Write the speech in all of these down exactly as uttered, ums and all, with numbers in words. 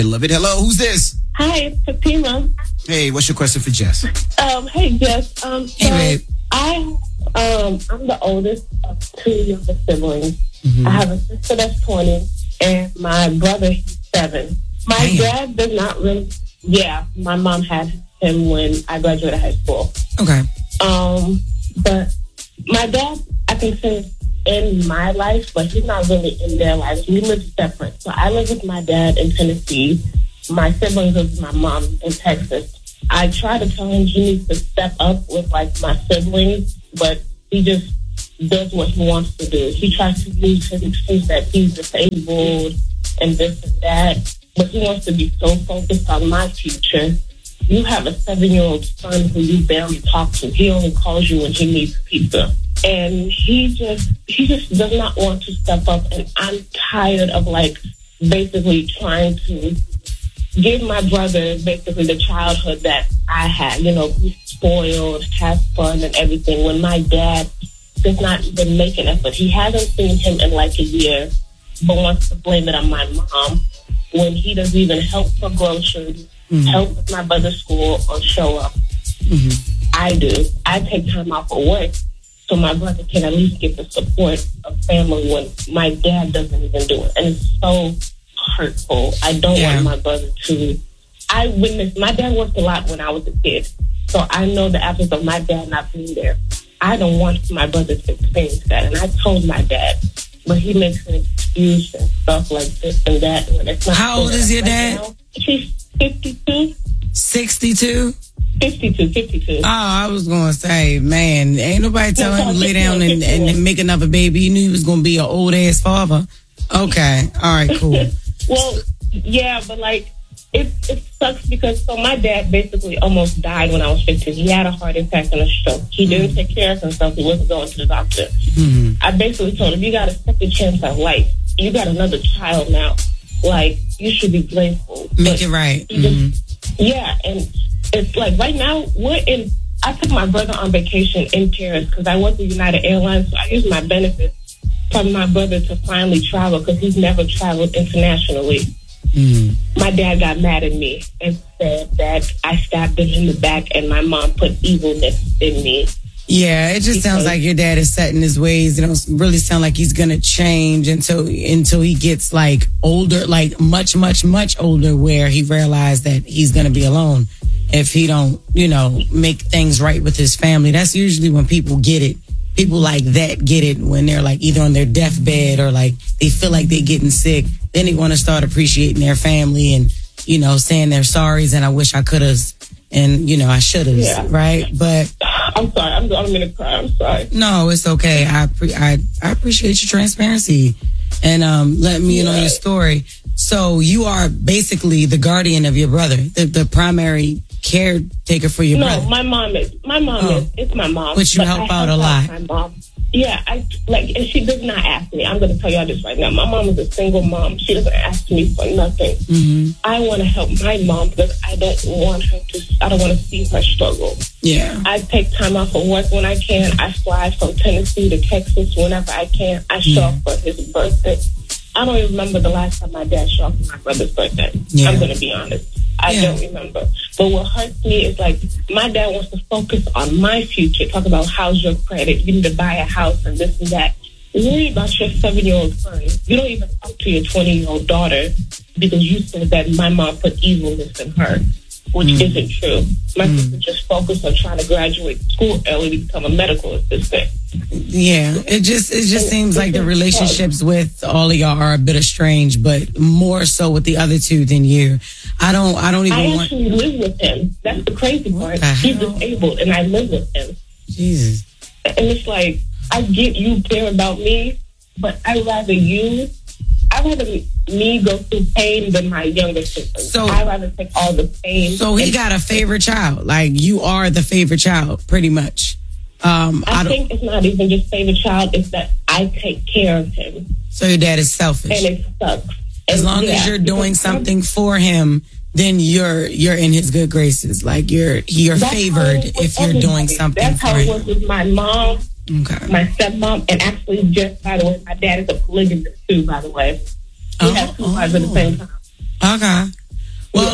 I love it. Hello, who's this? Hi, it's Fatima. Hey, what's your question for Jess? Um, hey, Jess. Um, so Hey, babe. I, um, I'm the oldest of two younger siblings. Mm-hmm. I have a sister that's twenty, and my brother, he's seven. My Damn. dad does not really. Yeah, my mom had him when I graduated high school. Okay. Um, but my dad, I can say, in my life, but he's not really in their lives. We live separate. So I live with my dad in Tennessee. My siblings live with my mom in Texas. I try to tell him he needs to step up with, like, my siblings, but he just does what he wants to do. He tries to use his excuse that he's disabled and this and that, but he wants to be so focused on my future. You have a seven-year-old son who you barely talk to. He only calls you when he needs pizza. And he just he just does not want to step up. And I'm tired of, like, basically trying to give my brother basically the childhood that I had. You know, be spoiled, have fun and everything. When my dad does not even make an effort. He hasn't seen him in like a year, but wants to blame it on my mom when he doesn't even help for groceries, mm-hmm. help with my brother's school, or show up. Mm-hmm. I do. I take time off of work so my brother can at least get the support of family when my dad doesn't even do it. And it's so hurtful. I don't yeah. want my brother to... I witnessed... My dad worked a lot when I was a kid, so I know the absence of my dad not being there. I don't want my brother to experience that. And I told my dad, but he makes an excuse and stuff like this and that. And it's not How old is your dad? Now. He's fifty-two. sixty-two? fifty-two, fifty-two. Oh, I was going to say, man, ain't nobody telling him to lay down and, and, and make another baby. You knew he was going to be an old-ass father. Okay. All right, cool. Well, yeah, but, like, it, it sucks because, so my dad basically almost died when I was fifteen. He had a heart attack and a stroke. He didn't take care of himself. He wasn't going to the doctor. Mm-hmm. I basically told him, you got a second chance at life. You got another child now. Like, you should be grateful. Make but it right. Mm-hmm. Just, yeah, and it's like right now, we're in, I took my brother on vacation in Paris because I work with United Airlines, so I use my benefits from my brother to finally travel because he's never traveled internationally. Mm. My dad got mad at me and said that I stabbed him in the back and my mom put evilness in me. Yeah, it just sounds like your dad is set in his ways. It don't really sound like he's gonna change until until he gets like older, like much, much, much older, where he realized that he's gonna be alone if he don't, you know, make things right with his family. That's usually when people get it. People like that get it when they're like either on their deathbed or like they feel like they're getting sick. Then they want to start appreciating their family and, you know, saying their sorries and I wish I could have and, you know, I should have, yeah. right? But I'm sorry. I'm, I'm going to cry. I'm sorry. No, it's okay. I pre- I, I appreciate your transparency and um, let me in yeah. on your story. So you are basically the guardian of your brother, the, the primary caretaker for your no, brother. No, my mom is. My mom oh. is. It's my mom. But you but help I out help a lot. My mom. Yeah, I like, and she does not ask me. I'm going to tell y'all this right now. My mom is a single mom. She doesn't ask me for nothing. Mm-hmm. I want to help my mom because I don't want her to. I don't want to see her struggle. Yeah. I take time off of work when I can. I fly from Tennessee to Texas whenever I can. I show up for his birthday. I don't even remember the last time my dad showed up for my brother's birthday. Yeah. I'm going to be honest. I yeah. don't remember. But what hurts me is like my dad wants to focus on my future, talk about how's your credit, you need to buy a house and this and that. Worry about your seven-year-old son. You don't even talk to your twenty-year-old daughter because you said that my mom put evilness in her, which mm. isn't true. My mm. sister just focused on trying to graduate school early to become a medical assistant. Yeah, it just it just seems like the relationships with all of y'all are a bit estranged, but more so with the other two than you. I don't I don't even I want... actually live with him. That's the crazy part. He's disabled and I live with him. Jesus. And it's like, I get you care about me, but I'd rather you, I'd rather me go through pain than my younger sister. So I'd rather take all the pain. So he got a favorite child. Like, you are the favorite child, pretty much. Um, I, I think it's not even just favorite child, it's that I take care of him. So your dad is selfish. And it sucks. As and long yeah, as you're doing something for him, then you're you're in his good graces. Like you're you're favored if you're everybody. doing something That's for how him. it was with my mom, okay. my stepmom, and actually just, by the way, my dad is a polygamist too, by the way. He oh, has two oh. wives at the same time. Okay.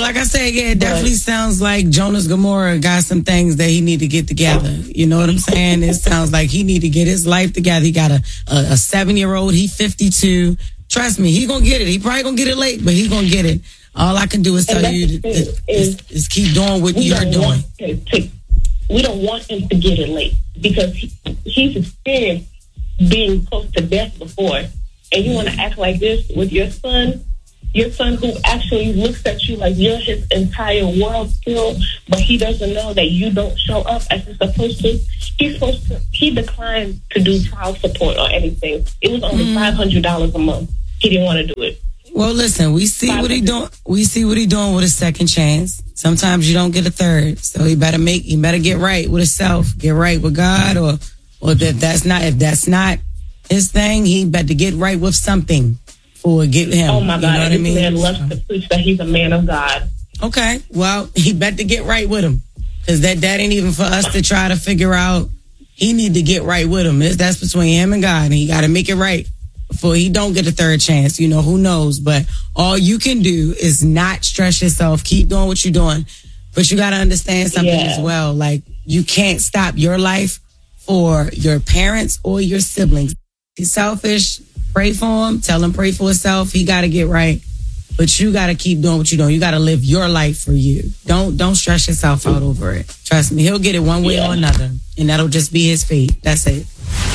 like I said, yeah, it definitely but, sounds like Jonas Gomorrah got some things that he need to get together. You know what I'm saying? It sounds like he need to get his life together. He got a, a, a seven-year-old. He fifty-two. Trust me, he gonna get it. He probably gonna get it late, but he gonna get it. All I can do is tell you to, is, is, is keep doing what you're doing. To, to, we don't want him to get it late because he, he's experienced being close to death before. And you want to act like this with your son, your son who actually looks at you like you're his entire world still, but he doesn't know that you don't show up as you're supposed to. He's supposed to, he declined to do child support or anything. It was only mm. five hundred dollars a month. He didn't want to do it. Well, listen, we see what he doing. We see what he doing with a second chance. Sometimes you don't get a third, so he better make. He better get right with himself, get right with God, or, or that that's not. If that's not his thing, he better get right with something for get him. Oh my God! You know what this I mean? man loves to preach that he's a man of God. Okay, well, he better get right with him, because that that ain't even for us to try to figure out. He need to get right with him. That's between him and God, and he got to make it right before he don't get a third chance. You know, who knows? But all you can do is not stress yourself. Keep doing what you're doing. But you got to understand something yeah. as well. Like, you can't stop your life for your parents or your siblings. He's selfish. Pray for him. Tell him pray for himself. He got to get right. But you got to keep doing what you're doing. You got to live your life for you. Don't don't stress yourself out over it. Trust me. He'll get it one way yeah. or another. And that'll just be his fate. That's it.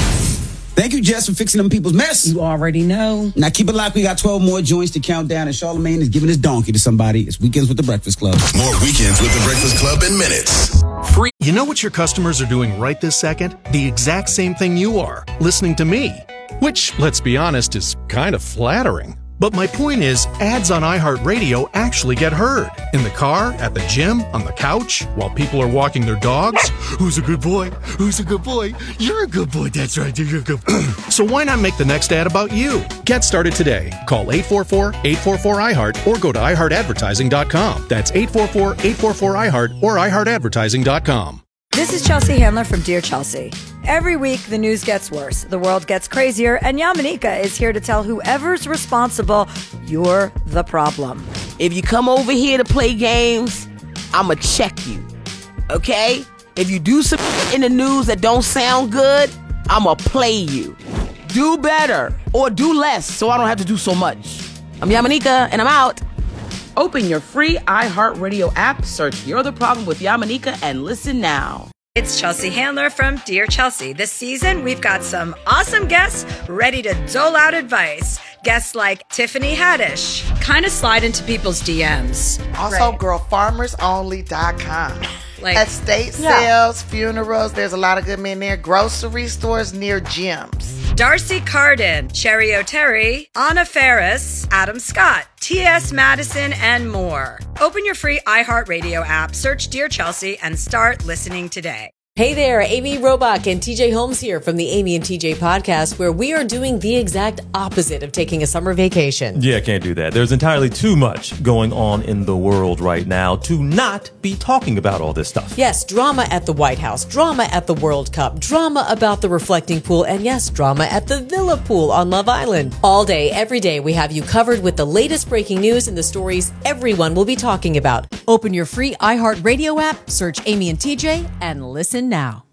Thank you, Jess, for fixing them people's mess. You already know. Now, keep it locked. We got twelve more joints to count down, and Charlamagne is giving his donkey to somebody. It's Weekends with the Breakfast Club. More Weekends with the Breakfast Club in minutes. Free. You know what your customers are doing right this second? The exact same thing you are, listening to me. Which, let's be honest, is kind of flattering. But my point is, ads on iHeartRadio actually get heard. In the car, at the gym, on the couch, while people are walking their dogs. Who's a good boy? Who's a good boy? You're a good boy. That's right. You're a good boy. So why not make the next ad about you? Get started today. Call eight four four, eight four four, I heart or go to i heart advertising dot com. That's eight four four, eight four four, I heart or i heart advertising dot com. This is Chelsea Handler from Dear Chelsea. Every week, the news gets worse, the world gets crazier, and Yamanika is here to tell whoever's responsible, you're the problem. If you come over here to play games, I'ma check you, okay? If you do something in the news that don't sound good, I'ma play you. Do better, or do less, so I don't have to do so much. I'm Yamanika, and I'm out. Open your free iHeartRadio app, search You're the Problem with Yamanika, and listen now. It's Chelsea Handler from Dear Chelsea. This season, we've got some awesome guests ready to dole out advice. Guests like Tiffany Haddish, kind of slide into people's D Ms. Also, right. girl farmers only dot com. Like, estate yeah. sales, funerals, there's a lot of good men there. Grocery stores near gyms. Darcy Carden, Cherry O'Terry, Anna Ferris, Adam Scott, T S Madison, and more. Open your free iHeartRadio app, search Dear Chelsea, and start listening today. Hey there, Amy Robach and T J Holmes here from the Amy and T J podcast, where we are doing the exact opposite of taking a summer vacation. Yeah, can't do that. There's entirely too much going on in the world right now to not be talking about all this stuff. Yes, drama at the White House, drama at the World Cup, drama about the reflecting pool, and yes, drama at the Villa Pool on Love Island. All day, every day, we have you covered with the latest breaking news and the stories everyone will be talking about. Open your free iHeartRadio app, search Amy and T J, and listen now.